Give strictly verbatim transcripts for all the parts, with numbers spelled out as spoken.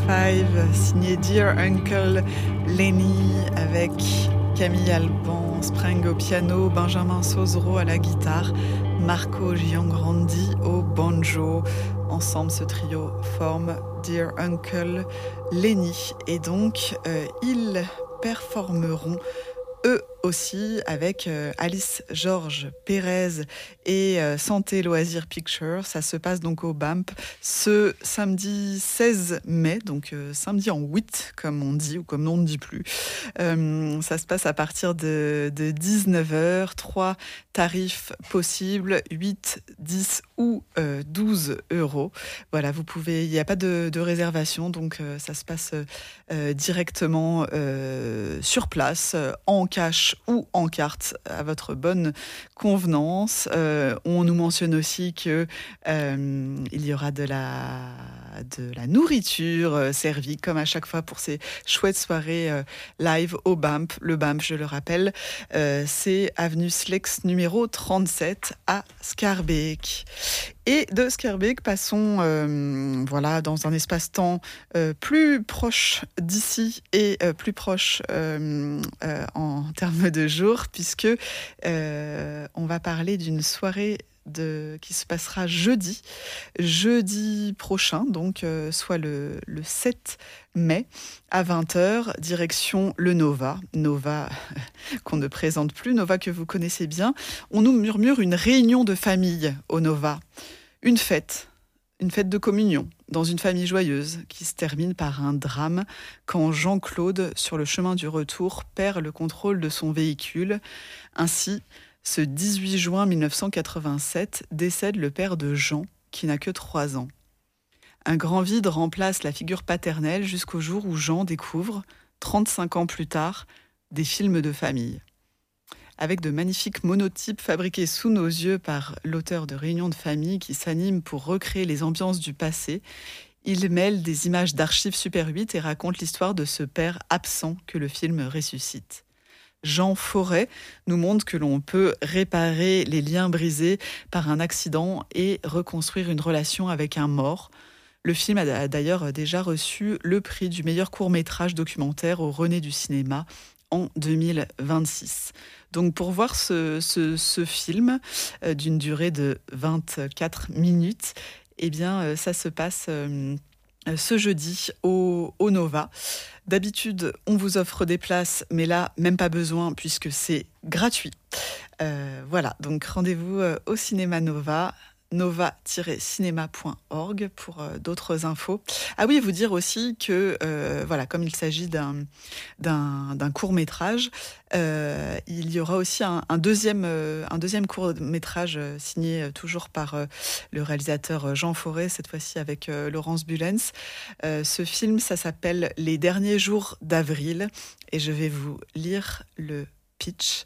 Five, signé Dear Uncle Lenny, avec Camille Alban Spreng au piano, Benjamin Sozero à la guitare, Marco Giangrandi au banjo. Ensemble, ce trio forme Dear Uncle Lenny. Et donc, euh, ils performeront eux aussi avec euh, Alice Georges Pérez et euh, Santé Loisirs Pictures. Ça se passe donc au B A M P ce samedi seize mai, donc euh, samedi en huit comme on dit ou comme on ne dit plus. Euh, ça se passe à partir de, de dix-neuf heures. Trois tarifs possibles, huit, dix ou euh, douze euros. Voilà, vous pouvez, il n'y a pas de, de réservation, donc euh, ça se passe euh, directement euh, sur place, euh, en cash ou en carte à votre bonne convenance. Euh, on nous mentionne aussi que euh, il y aura de la de la nourriture euh, servie comme à chaque fois pour ces chouettes soirées euh, live au B A M P. Le B A M P, je le rappelle, euh, c'est avenue Slex numéro trente-sept à Schaerbeek. Et de Schaerbeek, passons euh, voilà, dans un espace-temps euh, plus proche d'ici et euh, plus proche euh, euh, en termes de jours, puisque euh, on va parler d'une soirée de, qui se passera jeudi, jeudi prochain, donc euh, soit le, le sept mai à vingt heures, direction le Nova. Nova qu'on ne présente plus, Nova que vous connaissez bien. On nous murmure une réunion de famille au Nova. Une fête, une fête de communion dans une famille joyeuse qui se termine par un drame quand Jean-Claude, sur le chemin du retour, perd le contrôle de son véhicule. Ainsi, ce dix-huit juin mille neuf cent quatre-vingt-sept, décède le père de Jean, qui n'a que trois ans. Un grand vide remplace la figure paternelle jusqu'au jour où Jean découvre, trente-cinq ans plus tard, des films de famille. Avec de magnifiques monotypes fabriqués sous nos yeux par l'auteur de Réunion de famille qui s'anime pour recréer les ambiances du passé, il mêle des images d'archives Super huit et raconte l'histoire de ce père absent que le film ressuscite. Jean Forêt nous montre que l'on peut réparer les liens brisés par un accident et reconstruire une relation avec un mort. Le film a d'ailleurs déjà reçu le prix du meilleur court-métrage documentaire au René du cinéma en deux mille vingt-six. Donc pour voir ce, ce, ce film euh, d'une durée de vingt-quatre minutes, eh bien euh, ça se passe euh, ce jeudi au, au Nova. D'habitude, on vous offre des places, mais là, même pas besoin puisque c'est gratuit. Euh, voilà, donc rendez-vous euh, au Cinéma Nova, nova tiret cinéma point org pour euh, d'autres infos. Ah oui, vous dire aussi que, euh, voilà, comme il s'agit d'un, d'un, d'un court-métrage, euh, il y aura aussi un, un, deuxième, euh, un deuxième court-métrage euh, signé euh, toujours par euh, le réalisateur Jean Forêt, cette fois-ci avec euh, Laurence Bullens. Euh, ce film, ça s'appelle « Les derniers jours d'avril » et je vais vous lire le pitch.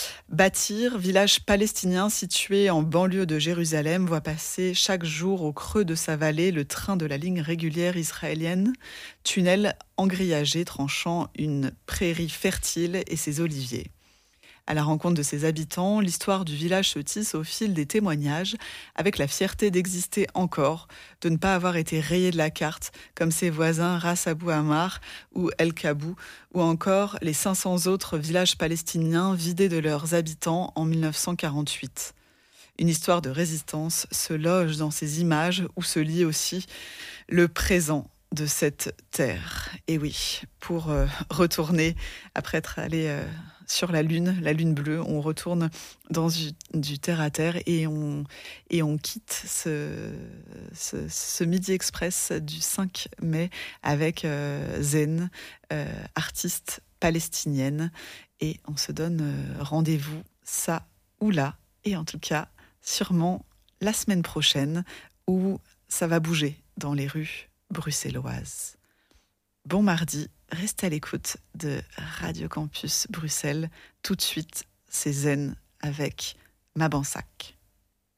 Bâtir, village palestinien situé en banlieue de Jérusalem, voit passer chaque jour au creux de sa vallée le train de la ligne régulière israélienne, tunnel engrillagé tranchant une prairie fertile et ses oliviers. À la rencontre de ses habitants, l'histoire du village se tisse au fil des témoignages, avec la fierté d'exister encore, de ne pas avoir été rayé de la carte, comme ses voisins Ras Abou Ammar ou El Kabou, ou encore les cinq cents autres villages palestiniens vidés de leurs habitants en mille neuf cent quarante-huit. Une histoire de résistance se loge dans ces images où se lie aussi le présent de cette terre. Et oui, pour euh, retourner, après être allé euh, sur la Lune, la Lune bleue, on retourne dans du, du terre-à-terre et on, et on quitte ce, ce, ce Midi Express du cinq mai avec euh, Zen, euh, artiste palestinienne. Et on se donne euh, rendez-vous ça ou là, et en tout cas, sûrement la semaine prochaine, où ça va bouger dans les rues bruxelloises. Bon mardi, restez à l'écoute de Radio Campus Bruxelles. Tout de suite, c'est Zen avec Mabansac.